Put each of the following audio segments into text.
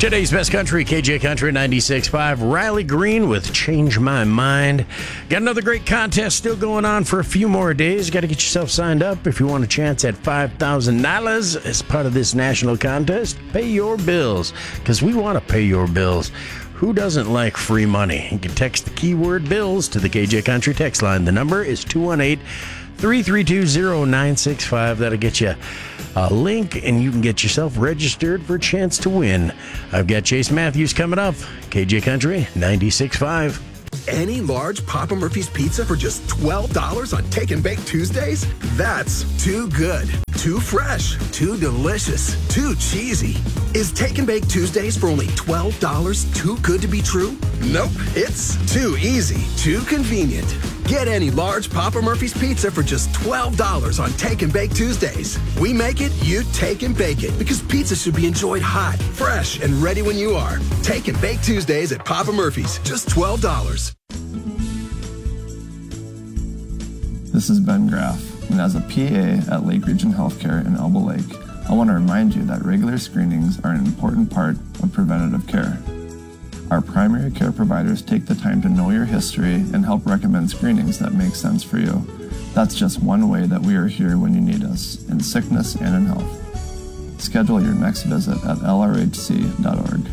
Today's Best Country, KJ Country 96.5. Riley Green with Change My Mind. Got another great contest still going on for a few more days. Got to get yourself signed up if you want a chance at $5,000 as part of this national contest. Pay your bills, because we want to pay your bills. Who doesn't like free money? You can text the keyword bills to the KJ Country text line. The number is 218-332-0965. That'll get you a link, and you can get yourself registered for a chance to win. I've got Chase Matthews coming up. KJ Country 96.5. Any large Papa Murphy's pizza for just $12 on Take and Bake Tuesdays? That's too good, too fresh, too delicious, too cheesy. Is Take and Bake Tuesdays for only $12 too good to be true? Nope, it's too easy, too convenient. Get any large Papa Murphy's pizza for just $12 on Take and Bake Tuesdays. We make it, you take and bake it, because pizza should be enjoyed hot, fresh, and ready when you are. Take and Bake Tuesdays at Papa Murphy's, just $12. This is Ben Graff, and as a PA at Lake Region Healthcare in Elbow Lake, I want to remind you that regular screenings are an important part of preventative care. Our primary care providers take the time to know your history and help recommend screenings that make sense for you. That's just one way that we are here when you need us, in sickness and in health. Schedule your next visit at lrhc.org.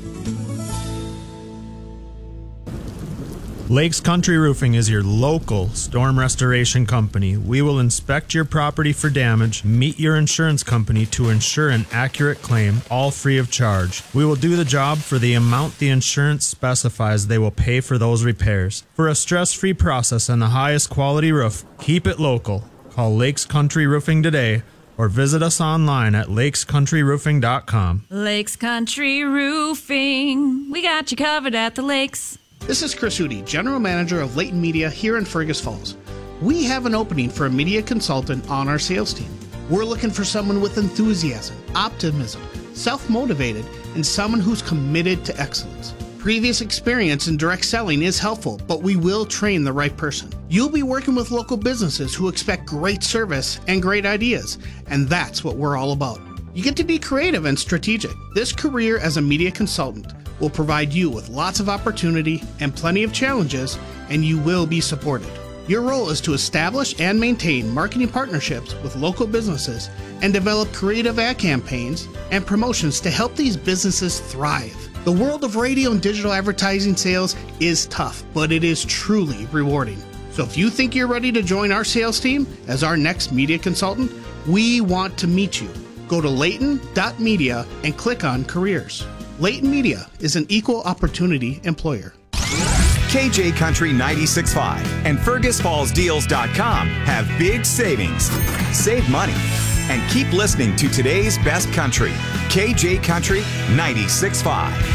Lakes Country Roofing is your local storm restoration company. We will inspect your property for damage, meet your insurance company to ensure an accurate claim, all free of charge. We will do the job for the amount the insurance specifies they will pay for those repairs. For a stress-free process and the highest quality roof, keep it local. Call Lakes Country Roofing today or visit us online at lakescountryroofing.com. Lakes Country Roofing. We got you covered at the lakes. This is Chris Udi, General Manager of Layton Media here in Fergus Falls. We have an opening for a media consultant on our sales team. We're looking for someone with enthusiasm, optimism, self-motivated, and someone who's committed to excellence. Previous experience in direct selling is helpful, but we will train the right person. You'll be working with local businesses who expect great service and great ideas, and that's what we're all about. You get to be creative and strategic. This career as a media consultant will provide you with lots of opportunity and plenty of challenges, and you will be supported. Your role is to establish and maintain marketing partnerships with local businesses and develop creative ad campaigns and promotions to help these businesses thrive. The world of radio and digital advertising sales is tough, but it is truly rewarding. So if you think you're ready to join our sales team as our next media consultant, we want to meet you. Go to layton.media and click on careers. Layton Media is an equal opportunity employer. KJ Country 96.5 and FergusFallsDeals.com have big savings. Save money and keep listening to today's best country. KJ Country 96.5.